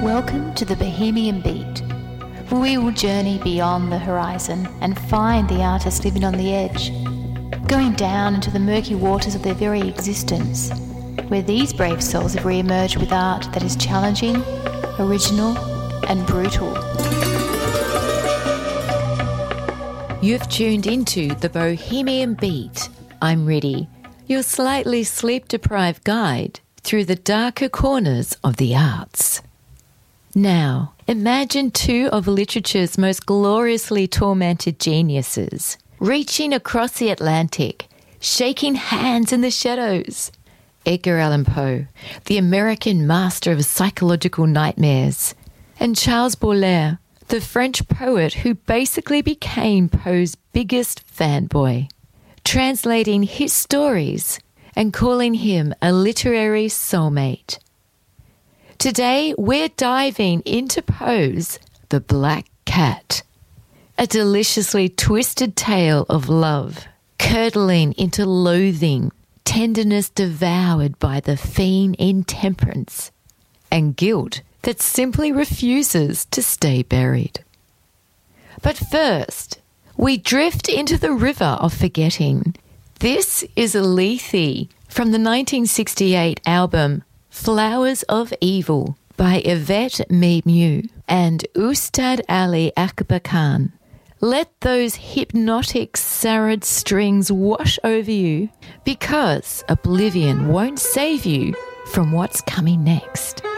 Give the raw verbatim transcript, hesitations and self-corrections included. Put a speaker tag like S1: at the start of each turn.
S1: Welcome to the Bohemian Beat, where we will journey beyond the horizon and find the artists living on the edge, going down into the murky waters of their very existence, where these brave souls have re-emerged with art that is challenging, original and brutal.
S2: You've tuned into the Bohemian Beat. I'm Ready, your slightly sleep-deprived guide through the darker corners of the arts. Now, imagine two of literature's most gloriously tormented geniuses, reaching across the Atlantic, shaking hands in the shadows. Edgar Allan Poe, the American master of psychological nightmares, and Charles Baudelaire, the French poet who basically became Poe's biggest fanboy, translating his stories and calling him a literary soulmate. Today, we're diving into Poe's The Black Cat, a deliciously twisted tale of love, curdling into loathing, tenderness devoured by the fiend intemperance, and guilt that simply refuses to stay buried. But first, we drift into the river of forgetting. This is Lethe from the nineteen sixty-eight album Flowers of Evil by Yvette Mimieux and Ustad Ali Akbar Khan. Let those hypnotic sarod strings wash over you, because oblivion won't save you from what's coming next.